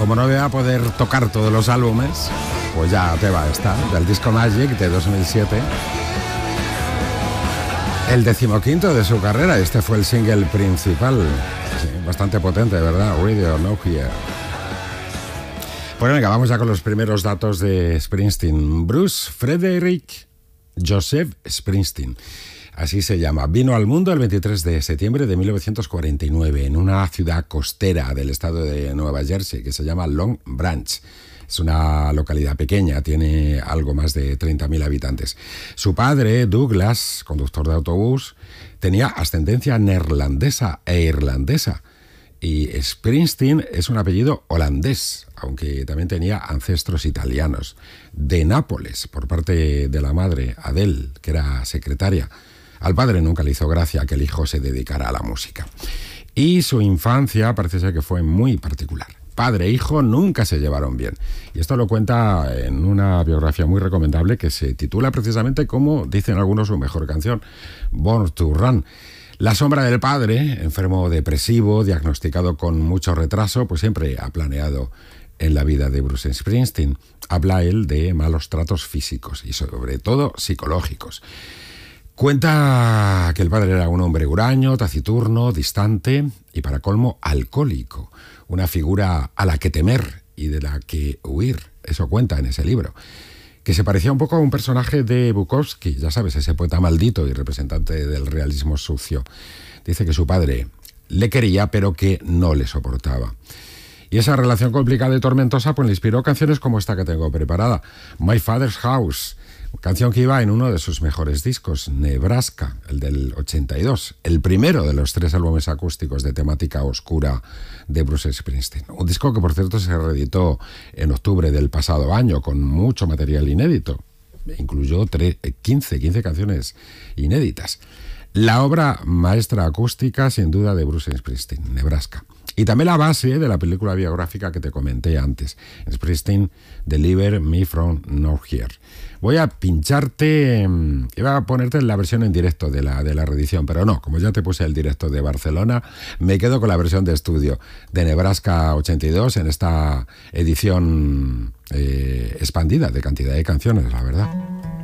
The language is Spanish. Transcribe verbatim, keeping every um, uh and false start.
como no voy a poder tocar todos los álbumes, pues ya te va esta, del disco Magic de dos mil siete. El decimoquinto de su carrera, este fue el single principal. Sí, bastante potente, ¿verdad? Radio No Here. Bueno, venga, vamos ya con los primeros datos de Springsteen. Bruce Frederick Joseph Springsteen, así se llama. Vino al mundo el veintitrés de septiembre de mil novecientos cuarenta y nueve en una ciudad costera del estado de Nueva Jersey que se llama Long Branch. Es una localidad pequeña, tiene algo más de treinta mil habitantes. Su padre, Douglas, conductor de autobús, tenía ascendencia neerlandesa e irlandesa. Y Springsteen es un apellido holandés, aunque también tenía ancestros italianos. De Nápoles, por parte de la madre, Adele, que era secretaria. Al padre nunca le hizo gracia que el hijo se dedicara a la música. Y su infancia parece ser que fue muy particular. Padre e hijo nunca se llevaron bien. Y esto lo cuenta en una biografía muy recomendable que se titula precisamente, como dicen algunos, su mejor canción, Born to Run. La sombra del padre, enfermo depresivo, diagnosticado con mucho retraso, pues siempre ha planeado en la vida de Bruce Springsteen. Habla él de malos tratos físicos y sobre todo psicológicos. Cuenta que el padre era un hombre huraño, taciturno, distante y, para colmo, alcohólico. Una figura a la que temer y de la que huir. Eso cuenta en ese libro. Que se parecía un poco a un personaje de Bukowski, ya sabes, ese poeta maldito y representante del realismo sucio. Dice que su padre le quería, pero que no le soportaba. Y esa relación complicada y tormentosa pues le inspiró canciones como esta que tengo preparada, My Father's House, canción que iba en uno de sus mejores discos, Nebraska, el del ochenta y dos, el primero de los tres álbumes acústicos de temática oscura de Bruce Springsteen. Un disco que, por cierto, se reeditó en octubre del pasado año con mucho material inédito. Incluyó quince, quince canciones inéditas. La obra maestra acústica, sin duda, de Bruce Springsteen, Nebraska. Y también la base de la película biográfica que te comenté antes, Springsteen, Deliver Me From North Here. Voy a pincharte, iba a ponerte la versión en directo de la, de la reedición, pero no, como ya te puse el directo de Barcelona, me quedo con la versión de estudio de Nebraska ochenta y dos en esta edición eh, expandida de cantidad de canciones, la verdad.